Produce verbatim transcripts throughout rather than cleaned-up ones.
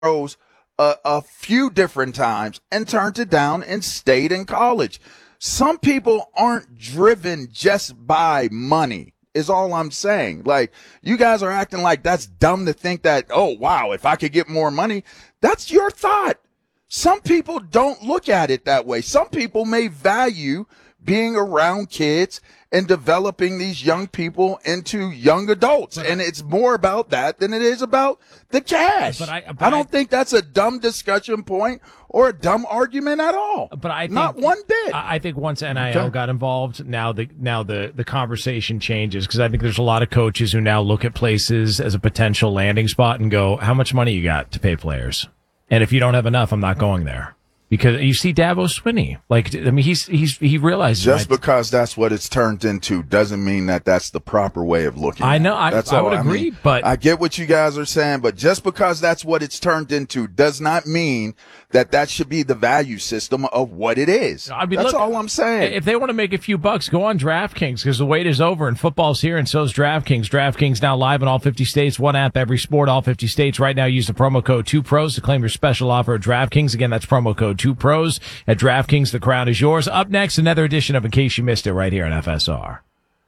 pros a, a few different times and turned it down and stayed in college. Some people aren't driven just by money, is all I'm saying. Like, you guys are acting like that's dumb to think that, oh, wow, if I could get more money, that's your thought. Some people don't look at it that way. Some people may value being around kids and developing these young people into young adults. But and it's more about that than it is about the cash. But I, but I don't I, think that's a dumb discussion point or a dumb argument at all. But I think, not one bit. I think once N I L okay. got involved, now the now the, the conversation changes, because I think there's a lot of coaches who now look at places as a potential landing spot and go, how much money you got to pay players? And if you don't have enough, I'm not going there. Because you see Dabo Swinney, like, I mean, he's, he's, he realizes. Just right. because that's what it's turned into doesn't mean that that's the proper way of looking I know, at it. That's I, I would agree, I mean, but. I get what you guys are saying, but just because that's what it's turned into does not mean that that should be the value system of what it is. I mean, that's look, all I'm saying. If they want to make a few bucks, go on DraftKings, because the wait is over and football's here, and so is DraftKings. DraftKings now live in all fifty states, one app, every sport, all fifty states. Right now, use the promo code two pros to claim your special offer at DraftKings. Again, that's promo code two pros. At DraftKings, the crown is yours. Up next, another edition of In Case You Missed It right here on F S R.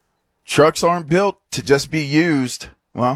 Trucks aren't built to just be used, well,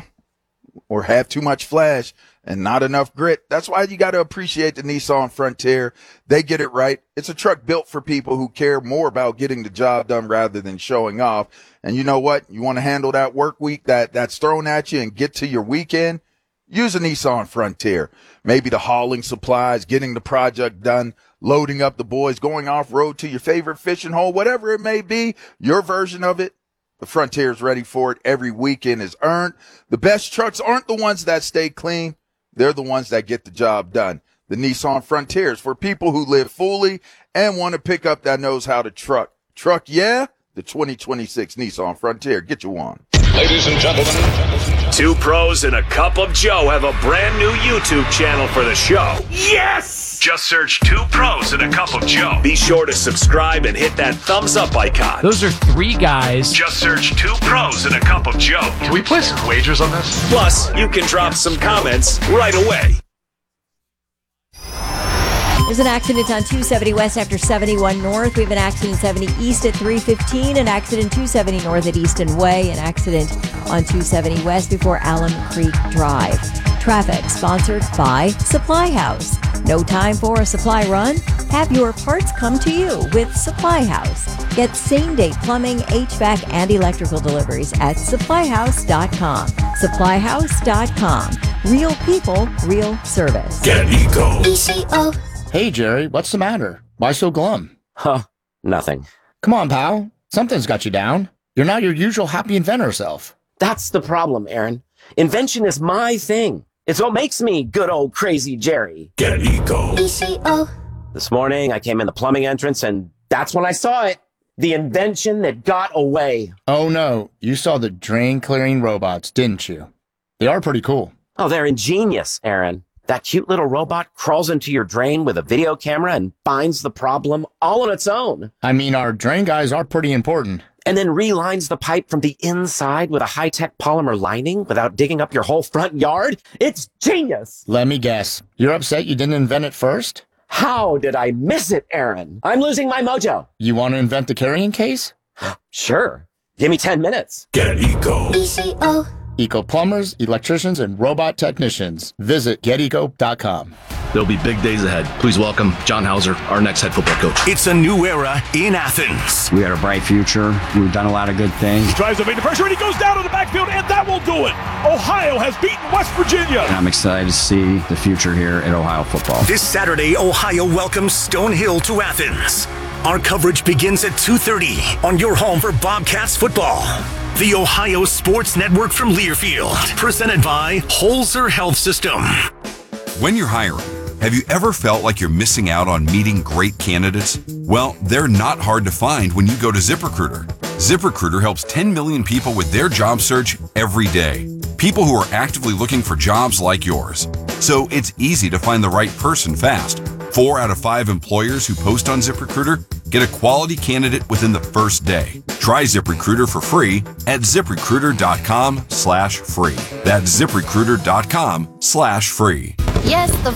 or have too much flash and not enough grit. That's why you got to appreciate the Nissan Frontier. They get it right. It's a truck built for people who care more about getting the job done rather than showing off. And you know what? You want to handle that work week that that's thrown at you and get to your weekend? Use a Nissan Frontier. Maybe the hauling supplies, getting the project done, loading up the boys, going off-road to your favorite fishing hole, whatever it may be, your version of it, the Frontier is ready for it. Every weekend is earned. The best trucks aren't the ones that stay clean. They're the ones that get the job done. The Nissan Frontier is for people who live fully and want to pick up that knows how to truck. Truck, yeah? The twenty twenty-six Nissan Frontier. Get you one. Ladies and gentlemen, Two Pros and a Cup of Joe have a brand new YouTube channel for the show. Yes! Just search Two Pros and a Cup of Joe. Be sure to subscribe and hit that thumbs up icon. Those are three guys. Just search Two Pros and a Cup of Joe. Can we place some wagers on this? Plus, you can drop some comments right away. There's an accident on two seventy West after seventy-one North. We have an accident seventy East at three fifteen, an accident two seventy North at Easton Way, an accident on two seventy West before Alum Creek Drive. Traffic sponsored by Supply House. No time for a supply run? Have your parts come to you with Supply House. Get same-day plumbing, H V A C, and electrical deliveries at supply house dot com. supply house dot com. Real people, real service. Get Eco. E C O. Hey, Jerry, what's the matter? Why so glum? Huh, nothing. Come on, pal. Something's got you down. You're not your usual happy inventor self. That's the problem, Aaron. Invention is my thing. It's what makes me good old crazy Jerry. Get Eco. E C O. This morning, I came in the plumbing entrance, and that's when I saw it. The invention that got away. Oh, no. You saw the drain-clearing robots, didn't you? They are pretty cool. Oh, they're ingenious, Aaron. That cute little robot crawls into your drain with a video camera and finds the problem all on its own. I mean, our drain guys are pretty important. And then relines the pipe from the inside with a high-tech polymer lining without digging up your whole front yard. It's genius. Let me guess. You're upset you didn't invent it first? How did I miss it, Aaron? I'm losing my mojo. You want to invent the carrying case? Sure. Give me ten minutes. Get Eco. E C O. Eco plumbers, electricians, and robot technicians. Visit get eco dot com. There'll be big days ahead. Please welcome John Hauser, our next head football coach. It's a new era in Athens. We got a bright future. We've done a lot of good things. Drives away the pressure, and he goes down to the backfield, and that will do it. Ohio has beaten West Virginia. And I'm excited to see the future here at Ohio football. This Saturday, Ohio welcomes Stonehill to Athens. Our coverage begins at two thirty on your home for Bobcats football. The Ohio Sports Network from Learfield, presented by Holzer Health System. When you're hiring, have you ever felt like you're missing out on meeting great candidates? Well, they're not hard to find when you go to ZipRecruiter. ZipRecruiter helps ten million people with their job search every day. People who are actively looking for jobs like yours. So it's easy to find the right person fast. Four out of five employers who post on ZipRecruiter get a quality candidate within the first day. Try ZipRecruiter for free at ZipRecruiter dot com slash free. That's ZipRecruiter dot com slash free. Yes, the